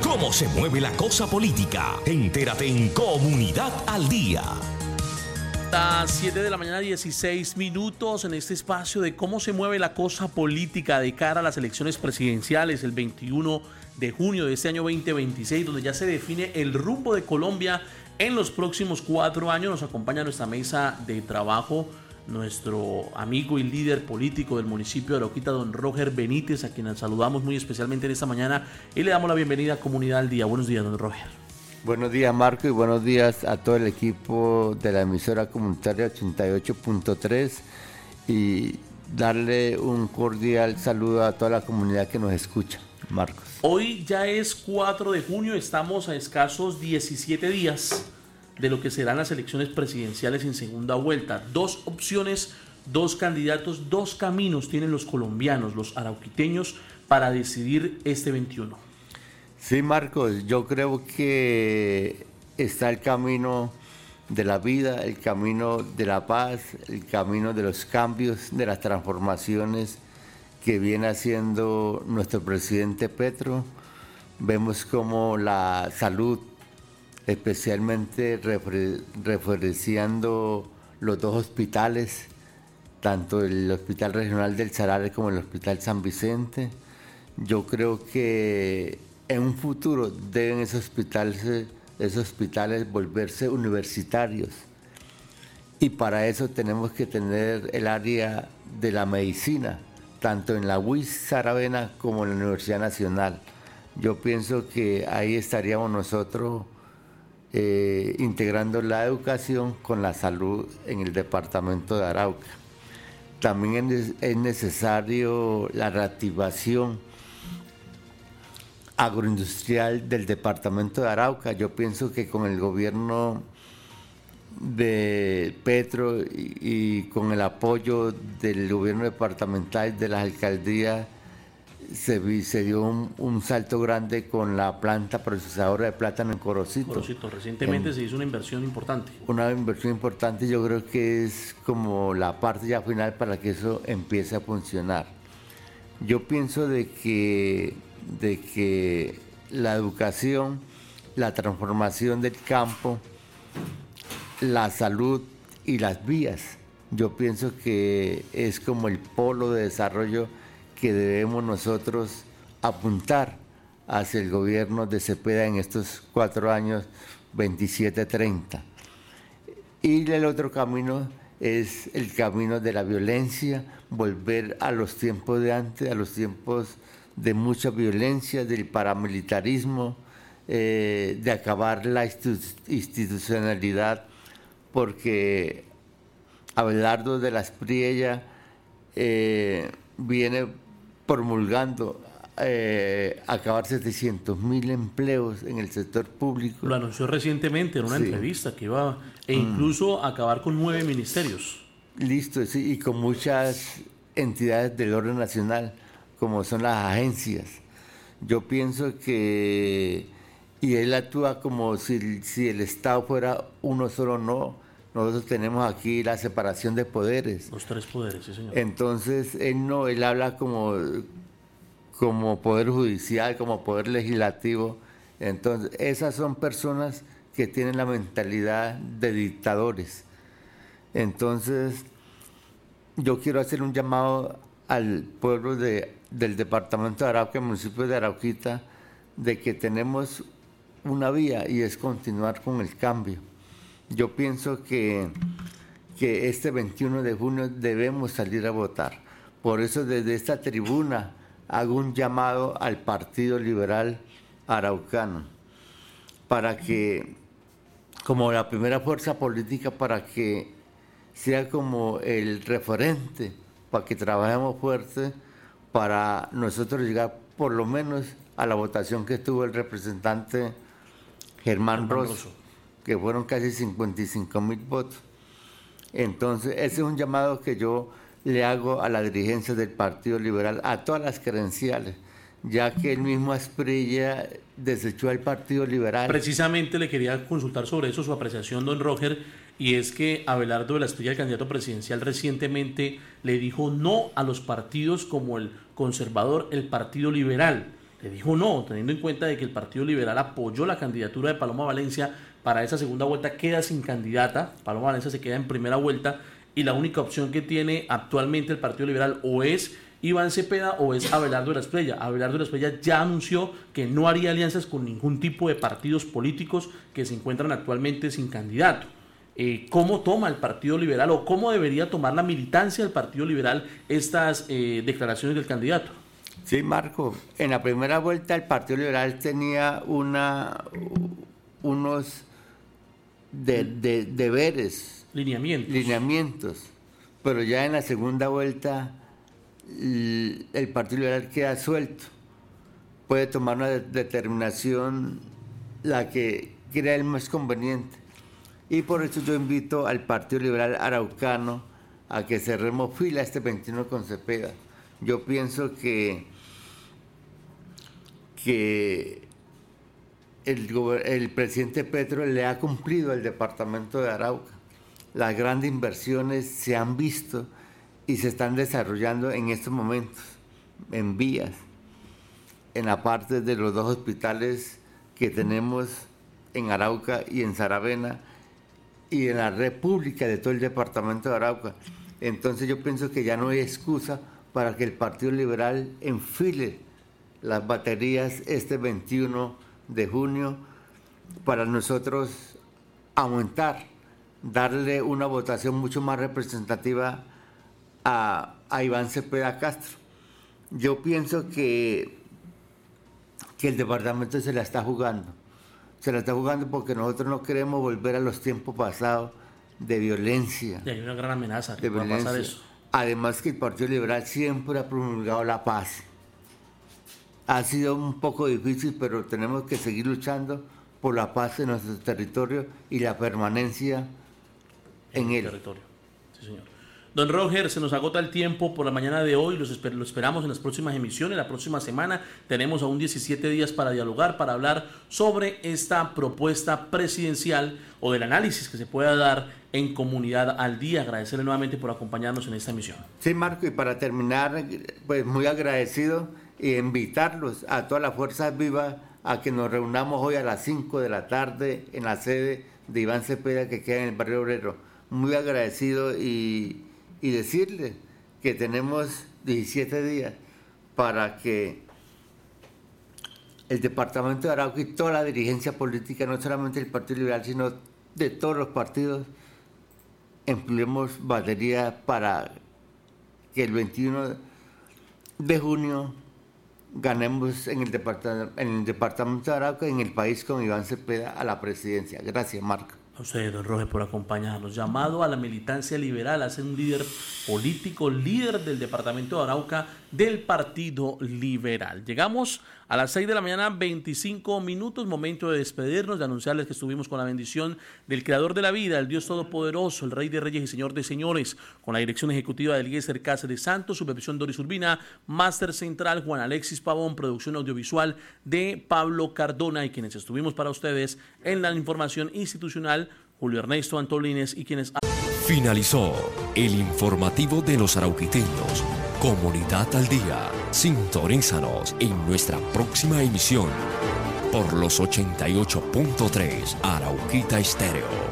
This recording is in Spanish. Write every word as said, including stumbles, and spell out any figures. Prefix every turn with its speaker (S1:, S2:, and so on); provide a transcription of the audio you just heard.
S1: cómo se mueve la cosa política. Entérate en Comunidad al Día.
S2: A siete de la mañana, dieciséis minutos, en este espacio de cómo se mueve la cosa política de cara a las elecciones presidenciales el veintiuno de junio de este año veinte veintiséis, donde ya se define el rumbo de Colombia en los próximos cuatro años. Nos acompaña a nuestra mesa de trabajo nuestro amigo y líder político del municipio de Arauquita, don Roger Benítez, a quien saludamos muy especialmente en esta mañana y le damos la bienvenida a Comunidad al Día. Buenos días, don Roger.
S3: Buenos días, Marco, y buenos días a todo el equipo de la emisora comunitaria ochenta y ocho punto tres y darle un cordial saludo a toda la comunidad que nos escucha, Marcos.
S2: Hoy ya es cuatro de junio, estamos a escasos diecisiete días de lo que serán las elecciones presidenciales en segunda vuelta. Dos opciones, dos candidatos, dos caminos tienen los colombianos, los arauquiteños, para decidir este veintiuno.
S3: Sí, Marcos, yo creo que está el camino de la vida, el camino de la paz, el camino de los cambios, de las transformaciones que viene haciendo nuestro presidente Petro. Vemos como la salud, especialmente referenciando los dos hospitales, tanto el Hospital Regional del Sarare como el Hospital San Vicente. Yo creo que en un futuro deben esos hospitales, esos hospitales volverse universitarios. Y para eso tenemos que tener el área de la medicina, tanto en la U I S Saravena como en la Universidad Nacional. Yo pienso que ahí estaríamos nosotros eh, integrando la educación con la salud en el departamento de Arauca. También es, es necesario la reactivación agroindustrial del departamento de Arauca. Yo pienso que con el gobierno de Petro y, y con el apoyo del gobierno departamental de las alcaldías se, se dio un, un salto grande con la planta procesadora de plátano en Corocito.
S2: Corocito, recientemente en, se hizo una inversión importante.
S3: Una inversión importante, yo creo que es como la parte ya final para que eso empiece a funcionar. Yo pienso de que de que la educación, la transformación del campo, la salud y las vías, yo pienso que es como el polo de desarrollo que debemos nosotros apuntar hacia el gobierno de Cepeda en estos cuatro años, veintisiete treinta. Y el otro camino es el camino de la violencia, volver a los tiempos de antes, a los tiempos de mucha violencia, del paramilitarismo, eh, de acabar la institucionalidad, porque Abelardo de la Espriella eh, viene promulgando eh, acabar setecientos mil empleos en el sector público.
S2: Lo anunció recientemente en una sí. entrevista que iba e incluso mm. acabar con nueve ministerios.
S3: Listo, sí, y con muchas entidades del orden nacional, como son las agencias. Yo pienso que, y él actúa como si, si el Estado fuera uno solo, no. Nosotros tenemos aquí la separación de poderes.
S2: Los tres poderes, sí, señor.
S3: Entonces, él no, él habla como, como poder judicial, como poder legislativo. Entonces, esas son personas que tienen la mentalidad de dictadores. Entonces, yo quiero hacer un llamado al pueblo de, del departamento de Arauca, el municipio de Arauquita, de que tenemos una vía y es continuar con el cambio. Yo pienso que, que este veintiuno de junio debemos salir a votar. Por eso desde esta tribuna hago un llamado al Partido Liberal Araucano, para que, como la primera fuerza política, para que sea como el referente, para que trabajemos fuerte, para nosotros llegar por lo menos a la votación que tuvo el representante Germán Rosso, que fueron casi cincuenta y cinco mil votos. Entonces, ese es un llamado que yo le hago a la dirigencia del Partido Liberal, a todas las credenciales, ya que el mismo Asprilla desechó al Partido Liberal.
S2: Precisamente le quería consultar sobre eso, su apreciación, don Roger, y es que Abelardo de la Espriella, el candidato presidencial, recientemente le dijo no a los partidos como el conservador, el Partido Liberal, le dijo no, teniendo en cuenta de que el Partido Liberal apoyó la candidatura de Paloma Valencia para esa segunda vuelta, queda sin candidata. Paloma Valencia se queda en primera vuelta y la única opción que tiene actualmente el Partido Liberal o es Iván Cepeda o es Abelardo de la Espriella. Abelardo de la Espriella ya anunció que no haría alianzas con ningún tipo de partidos políticos que se encuentran actualmente sin candidato. Eh, ¿Cómo toma el Partido Liberal o cómo debería tomar la militancia del Partido Liberal estas eh, declaraciones del candidato?
S3: Sí, Marco, en la primera vuelta el Partido Liberal tenía una, unos de, de, deberes,
S2: lineamientos.
S3: lineamientos, pero ya en la segunda vuelta el, el Partido Liberal queda suelto, puede tomar una de, determinación la que crea el más conveniente, y por eso yo invito al Partido Liberal araucano a que cerremos fila este veintiuno con Cepeda. Yo pienso que, que el, el presidente Petro le ha cumplido al departamento de Arauca. Las grandes inversiones se han visto y se están desarrollando en estos momentos, en vías, en la parte de los dos hospitales que tenemos en Arauca y en Saravena, y en la red pública de todo el departamento de Arauca. Entonces yo pienso que ya no hay excusa para que el Partido Liberal enfile las baterías este veintiuno de junio para nosotros aumentar, darle una votación mucho más representativa a, a Iván Cepeda Castro. Yo pienso que, que el departamento se la está jugando, se la está jugando porque nosotros no queremos volver a los tiempos pasados de violencia.
S2: Y hay una gran amenaza que
S3: de
S2: pueda
S3: violencia.
S2: pasar eso.
S3: Además que el Partido Liberal siempre ha promulgado la paz. Ha sido un poco difícil, pero tenemos que seguir luchando por la paz en nuestro territorio y la permanencia en, en el él.
S2: Territorio. Sí, señor. Don Roger, se nos agota el tiempo por la mañana de hoy, los esper- lo esperamos en las próximas emisiones, la próxima semana tenemos aún diecisiete días para dialogar, para hablar sobre esta propuesta presidencial o del análisis que se pueda dar en Comunidad al Día. Agradecerle nuevamente por acompañarnos en esta emisión.
S3: Sí, Marco, y para terminar, pues muy agradecido e invitarlos a todas las fuerzas vivas a que nos reunamos hoy a las cinco de la tarde en la sede de Iván Cepeda que queda en el barrio obrero. Muy agradecido y... y decirle que tenemos diecisiete días para que el departamento de Arauca y toda la dirigencia política, no solamente del Partido Liberal, sino de todos los partidos, empleemos batería para que el veintiuno de junio ganemos en el departamento, en el departamento de Arauca y en el país con Iván Cepeda a la presidencia. Gracias, Marco.
S2: A usted, don Roger, por acompañarnos. Llamado a la militancia liberal, a ser un líder político, líder del departamento de Arauca del Partido Liberal. Llegamos a las seis de la mañana, veinticinco minutos, momento de despedirnos, de anunciarles que estuvimos con la bendición del Creador de la vida, el Dios Todopoderoso, el Rey de Reyes y Señor de Señores, con la dirección ejecutiva de Eliezer Cáceres Santos, supervisión Doris Urbina, máster central Juan Alexis Pavón, producción audiovisual de Pablo Cardona, y quienes estuvimos para ustedes en la información institucional, Julio Ernesto Antolines y quienes...
S1: Finalizó el informativo de los arauquiteños. Comunidad al Día. Sintonízanos en nuestra próxima emisión por los ochenta y ocho punto tres Arauquita Estéreo.